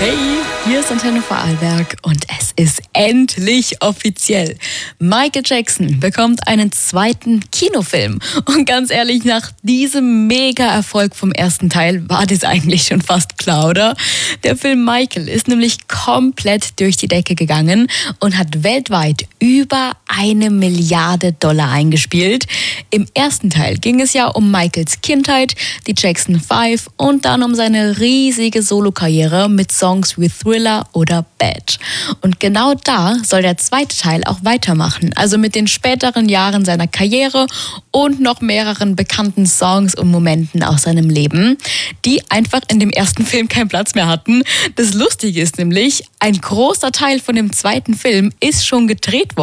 Hey, hier ist Antenne Vorarlberg und es ist endlich offiziell. Michael Jackson bekommt einen zweiten Kinofilm. Und ganz ehrlich, nach diesem Mega-Erfolg vom ersten Teil war das eigentlich schon fast klar, oder? Der Film Michael ist nämlich komplett durch die Decke gegangen und hat weltweit über $1 Milliarde eingespielt. Im ersten Teil ging es ja um Michaels Kindheit, die Jackson 5 und dann um seine riesige Solokarriere mit Songs wie Thriller oder Bad. Und genau da soll der zweite Teil auch weitermachen, also mit den späteren Jahren seiner Karriere und noch mehreren bekannten Songs und Momenten aus seinem Leben, die einfach in dem ersten Film keinen Platz mehr hatten. Das Lustige ist nämlich, ein großer Teil von dem zweiten Film ist schon gedreht worden.